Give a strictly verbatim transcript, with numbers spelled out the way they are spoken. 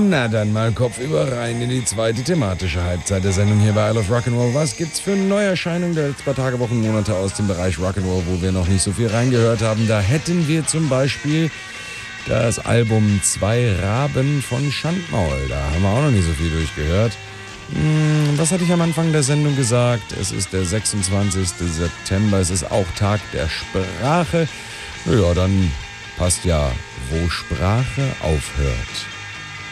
Na dann mal Kopf über rein in die zweite thematische Halbzeit der Sendung hier bei I Love Rock'n'Roll. Was gibt's für Neuerscheinungen der letzten paar Tage, Wochen, Monate aus dem Bereich Rock'n'Roll, wo wir noch nicht so viel reingehört haben? Da hätten wir zum Beispiel das Album Zwei Raben von Schandmaul. Da haben wir auch noch nicht so viel durchgehört. Hm, was hatte ich am Anfang der Sendung gesagt? Es ist der sechsundzwanzigste September, es ist auch Tag der Sprache. Ja, dann passt ja, wo Sprache aufhört.